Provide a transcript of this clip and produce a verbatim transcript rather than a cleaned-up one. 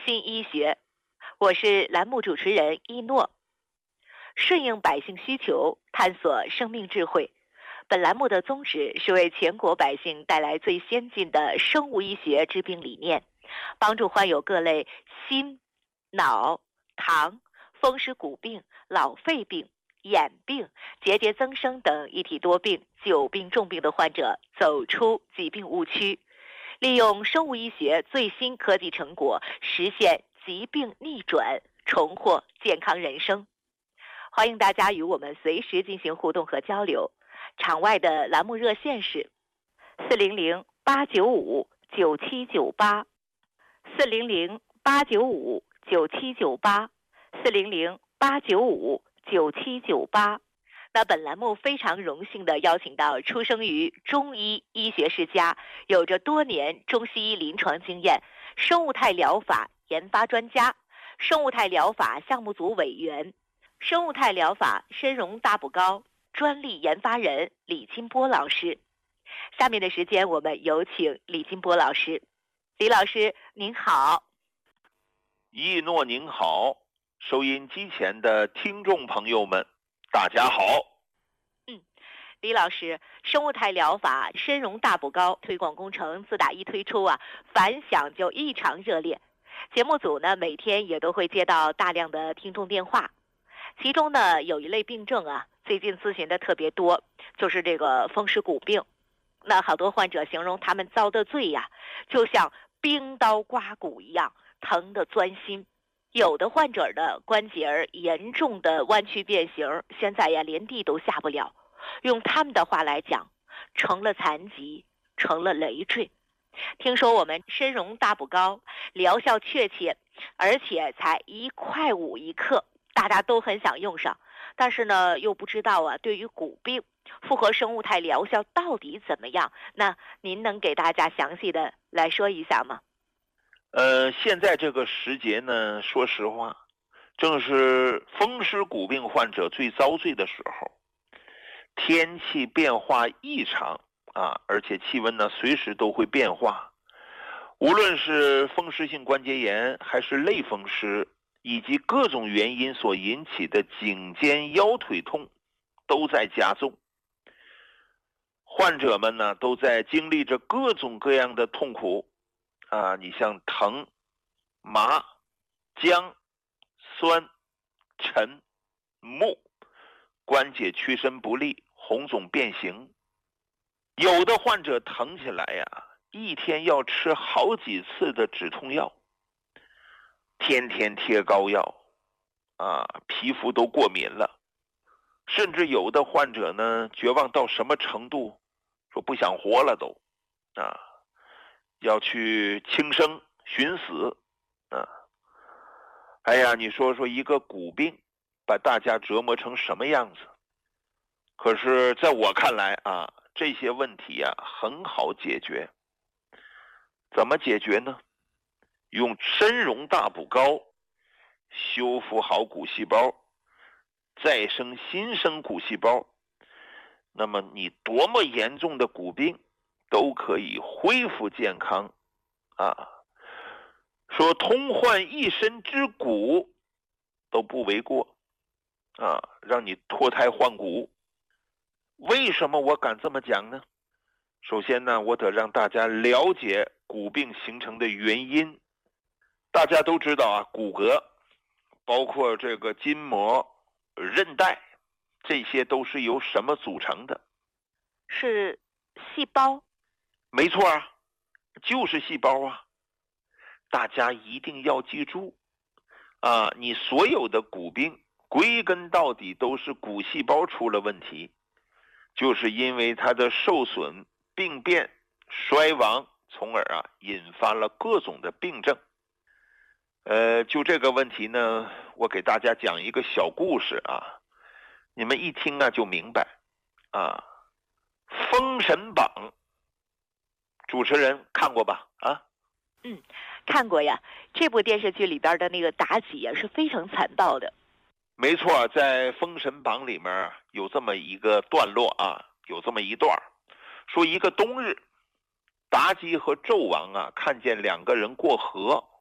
新医学。我是栏目主持人一诺。顺应百姓需求，探索生命智慧。本栏目的宗旨是为全国百姓带来最先进的生物医学治病理念，帮助患有各类心、脑、糖、风湿骨病、老肺病、眼病、结节增生等一体多病、久病重病的患者走出疾病误区，利用生物医学最新科技成果，实现疾病逆转，重获健康人生。欢迎大家与我们随时进行互动和交流。场外的栏目热线是四零零八九五九七九八，四零零八九五九七九八，四零零八九五九七九八。那本栏目非常荣幸地邀请到出生于中医医学世家，有着多年中西医临床经验，生物态疗法研发专家，生物态疗法项目组委员，生物态疗法参茸大补膏专利研发人李金波老师。下面的时间我们有请李金波老师。李老师您好。 一诺您好，收音机前的听众朋友们大家好。 嗯，李老师，生物态疗法参茸大补膏推广工程自打一推出啊，反响就异常热烈。节目组呢每天也都会接到大量的听众电话，其中呢有一类病症啊，最近咨询的特别多，就是这个风湿骨病。那好多患者形容他们遭的罪呀、啊，就像冰刀刮骨一样，疼得钻心。有的患者的关节儿严重的弯曲变形，现在呀连地都下不了。用他们的话来讲，成了残疾，成了累赘。听说我们参茸大补膏疗效确切，而且才一块五一克，大家都很想用上。但是呢，又不知道啊，对于骨病，复合生物态疗效到底怎么样？那您能给大家详细的来说一下吗？ 呃，现在这个时节呢，说实话，正是风湿骨病患者最遭罪的时候。天气变化异常啊，而且气温呢随时都会变化。无论是风湿性关节炎，还是类风湿，以及各种原因所引起的颈肩腰腿痛，都在加重。患者们呢，都在经历着各种各样的痛苦啊，你像疼、麻、僵、酸、沉、木，关节屈伸不利，红肿变形。有的患者疼起来呀，一天要吃好几次的止痛药，天天贴膏药啊，皮肤都过敏了。甚至有的患者呢，绝望到什么程度，说不想活了都啊，要去轻生寻死啊。哎呀，你说说一个骨病把大家折磨成什么样子？可是在我看来啊，这些问题啊很好解决。怎么解决呢？用参茸大补膏修复好骨细胞，再生新生骨细胞，那么你多么严重的骨病都可以恢复健康啊！说通换一身之骨都不为过啊，让你脱胎换骨。为什么我敢这么讲呢？首先呢，我得让大家了解骨病形成的原因。大家都知道啊，骨骼包括这个筋膜、韧带，这些都是由什么组成的？ 是细胞。 没错啊，就是细胞啊。大家一定要记住啊，你所有的骨病归根到底都是骨细胞出了问题，就是因为它的受损、病变、衰亡，从而啊引发了各种的病症。呃，就这个问题呢，我给大家讲一个小故事啊，你们一听啊就明白啊。《封神榜》主持人看过吧？啊， 嗯，看过呀。这部电视剧里边的那个妲己也是非常残暴的。 没错，在《封神榜》里面有这么一个段落啊，有这么一段，说一个冬日，妲己和纣王啊看见两个人过河，